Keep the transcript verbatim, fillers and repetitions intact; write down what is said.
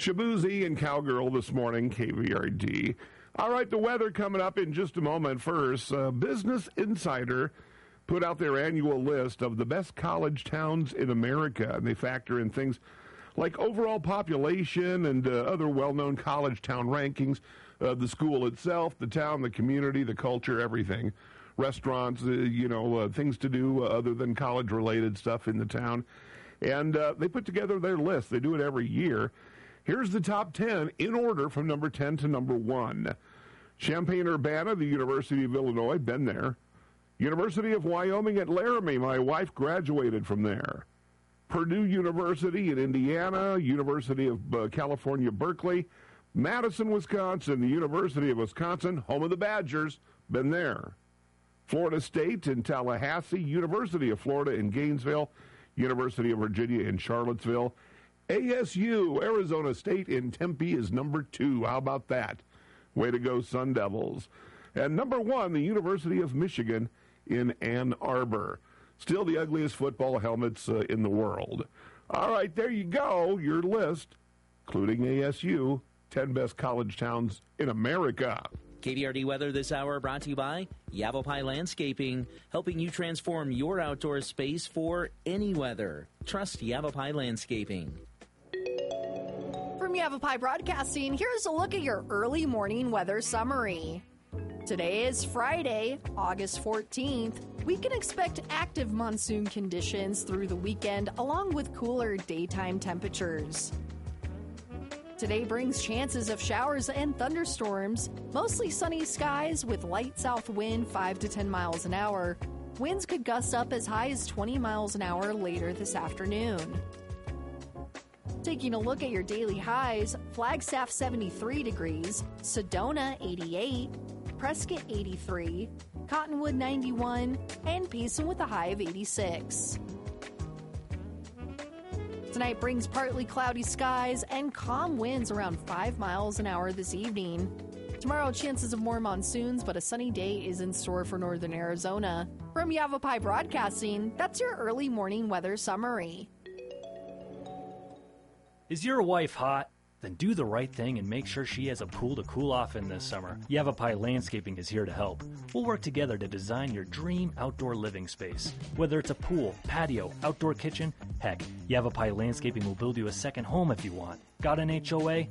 Shabuzi and Cowgirl this morning, K V R D. All right, the weather coming up in just a moment. First, uh, Business Insider put out their annual list of the best college towns in America, and they factor in things like overall population and uh, other well-known college town rankings, uh, the school itself, the town, the community, the culture, everything. Restaurants, uh, you know, uh, things to do uh, other than college-related stuff in the town. And uh, they put together their list. They do it every year. Here's the top ten in order from number ten to number one. Champaign-Urbana, the University of Illinois, been there. University of Wyoming at Laramie, my wife graduated from there. Purdue University in Indiana, University of uh, California, Berkeley, Madison, Wisconsin, the University of Wisconsin, home of the Badgers, been there. Florida State in Tallahassee, University of Florida in Gainesville, University of Virginia in Charlottesville. A S U, Arizona State in Tempe is number two. How about that? Way to go, Sun Devils. And number one, the University of Michigan in Ann Arbor. Still the ugliest football helmets uh, in the world. All right, there you go, your list, including A S U, ten best college towns in America. K V R D weather this hour brought to you by Yavapai Landscaping, helping you transform your outdoor space for any weather. Trust Yavapai Landscaping. From Yavapai Broadcasting, here's a look at your early morning weather summary. Today is Friday, August fourteenth. We can expect active monsoon conditions through the weekend, along with cooler daytime temperatures. Today brings chances of showers and thunderstorms, mostly sunny skies with light south wind five to ten miles an hour. Winds could gust up as high as twenty miles an hour later this afternoon. Taking a look at your daily highs, Flagstaff seventy-three degrees, Sedona eighty-eight, Prescott eighty-three, Cottonwood ninety-one, and Payson with a high of eighty-six. Tonight brings partly cloudy skies and calm winds around five miles an hour this evening. Tomorrow, chances of more monsoons, but a sunny day is in store for northern Arizona. From Yavapai Broadcasting, that's your early morning weather summary. Is your wife hot? Then do the right thing and make sure she has a pool to cool off in this summer. Yavapai Landscaping is here to help. We'll work together to design your dream outdoor living space. Whether it's a pool, patio, outdoor kitchen, heck, Yavapai Landscaping will build you a second home if you want. Got an H O A?